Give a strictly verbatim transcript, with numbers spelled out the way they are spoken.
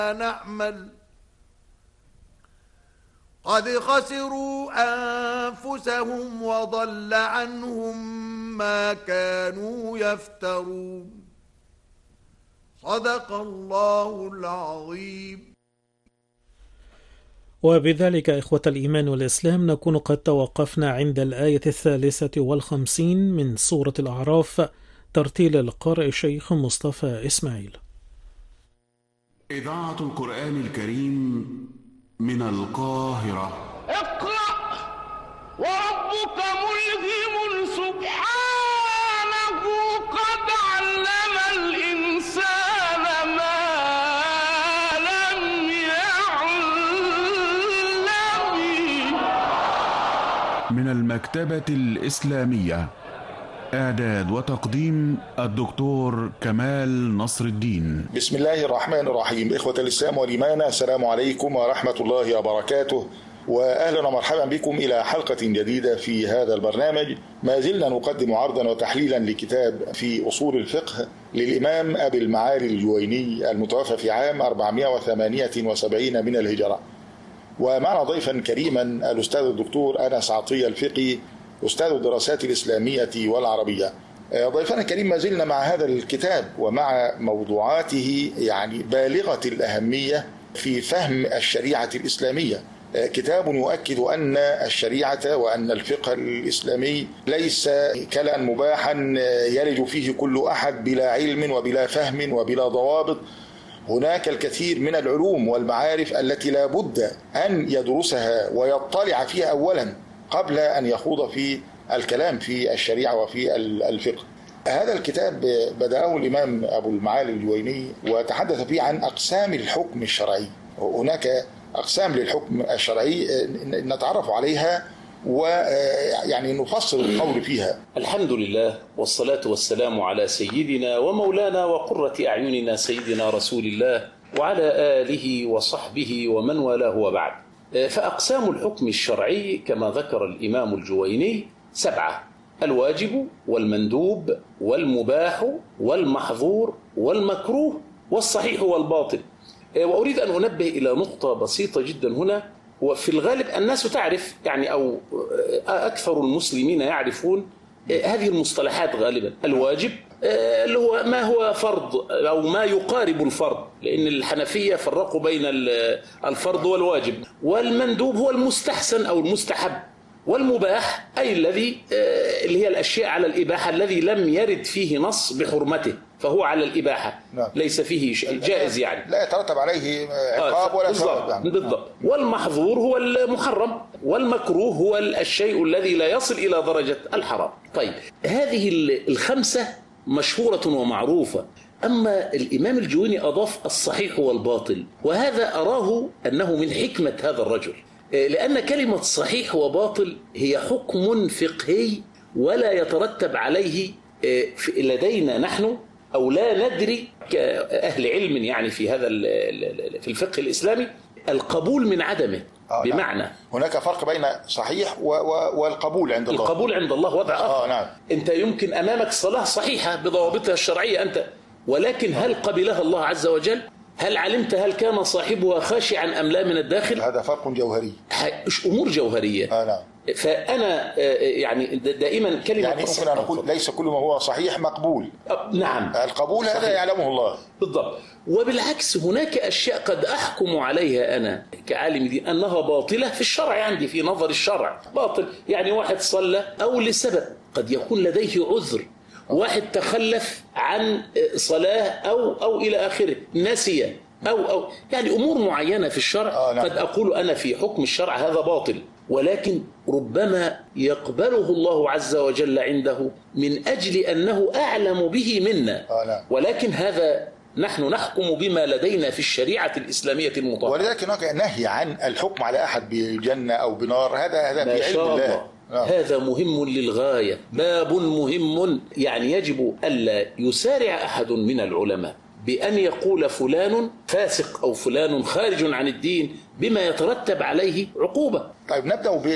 نعمل قد خسروا أنفسهم وضل عنهم ما كانوا يفترون. صدق الله العظيم. وبذلك إخوة الإيمان والإسلام نكون قد توقفنا عند الآية الثالثة والخمسين من سورة الأعراف، ترتيل القارئ الشيخ مصطفى إسماعيل. إذاعة القرآن الكريم من القاهرة. اقرأ وربك ملهم سبحانه قد علم الإنسان ما لم يعلم. من المكتبة الإسلامية، إعداد وتقديم الدكتور كمال نصر الدين. بسم الله الرحمن الرحيم. إخوة الإسلام والإيمان، السلام عليكم ورحمة الله وبركاته، وأهلا ومرحبا بكم إلى حلقة جديدة في هذا البرنامج. ما زلنا نقدم عرضا وتحليلا لكتاب في أصول الفقه للإمام أبي المعالي الجويني المتوفى في عام أربعمائة وثمانية وسبعين من الهجرة. ومعنا ضيفا كريما الأستاذ الدكتور أنس عطية الفقي، أستاذ الدراسات الإسلامية والعربية. ضيفنا الكريم، ما زلنا مع هذا الكتاب ومع موضوعاته يعني بالغة الأهمية في فهم الشريعة الإسلامية. كتاب يؤكد أن الشريعة وأن الفقه الإسلامي ليس كلا مباحا يلج فيه كل أحد بلا علم وبلا فهم وبلا ضوابط. هناك الكثير من العلوم والمعارف التي لا بد أن يدرسها ويطلع فيها أولا قبل أن يخوض في الكلام في الشريعة وفي الفقه. هذا الكتاب بدأه الإمام أبو المعالي الجويني وتحدث فيه عن أقسام الحكم الشرعي. هناك أقسام للحكم الشرعي نتعرف عليها ويعني نفصل القول فيها. الحمد لله والصلاة والسلام على سيدنا ومولانا وقرة أعيننا سيدنا رسول الله وعلى آله وصحبه ومن والاه وبعد. فأقسام الحكم الشرعي كما ذكر الإمام الجويني سبعة: الواجب والمندوب والمباح والمحظور والمكروه والصحيح والباطل. وأريد أن أنبه إلى نقطة بسيطة جدا هنا. وفي الغالب الناس تعرف يعني أو أكثر المسلمين يعرفون هذه المصطلحات غالبا. الواجب اللي هو ما هو فرض أو ما يقارب الفرض، لأن الحنفية فرقوا بين الفرض والواجب. والمندوب هو المستحسن أو المستحب. والمباح أي الذي اللي هي الأشياء على الإباحة الذي لم يرد فيه نص بحرمته فهو على الإباحة، نعم. ليس فيه شيء جائز يعني لا يترتب عليه عقاب ولا ثواب يعني. بالضبط. والمحظور هو المحرم، والمكروه هو الشيء الذي لا يصل إلى درجة الحرام. طيب، هذه الخمسة مشهورة ومعروفة. أما الإمام الجويني أضاف الصحيح والباطل، وهذا أراه أنه من حكمة هذا الرجل، لأن كلمة صحيح وباطل هي حكم فقهي ولا يترتب عليه لدينا نحن أو لا ندري كأهل علم يعني في هذا في الفقه الإسلامي القبول من عدمه. آه بمعنى نعم. هناك فرق بين صحيح والقبول عند الله. القبول عند الله وضع آخر. آه نعم. أنت يمكن أمامك صلاة صحيحة بضوابطها الشرعية أنت، ولكن هل قبلها الله عز وجل؟ هل علمت هل كان صاحبها خاشعا أم لا من الداخل؟ هذا فرق جوهري، مش أمور جوهرية. آه نعم. فأنا يعني دائما كلمة يعني ممكن أن نقول ليس كل ما هو صحيح مقبول. نعم. القبول هذا يعلمه الله. بالضبط. وبالعكس هناك أشياء قد أحكم عليها أنا كعالم دين أنها باطلة في الشرع، عندي في نظر الشرع باطل. يعني واحد صلى أو لسبب قد يكون لديه عذر، واحد تخلف عن صلاة أو أو إلى آخره، نسي أو أو يعني أمور معينة في الشرع. آه نعم. قد أقول أنا في حكم الشرع هذا باطل، ولكن ربما يقبله الله عز وجل عنده من أجل أنه أعلم به منا. آه نعم. ولكن هذا نحن نحكم بما لدينا في الشريعة الإسلامية المطهرة. ولذلك هناك نهي عن الحكم على أحد بجنة أو بنار. هذا هذا في علم الله. آه. هذا مهم للغاية، باب مهم. يعني يجب ألا يسارع أحد من العلماء بأن يقول فلان فاسق أو فلان خارج عن الدين بما يترتب عليه عقوبة. طيب نبدأ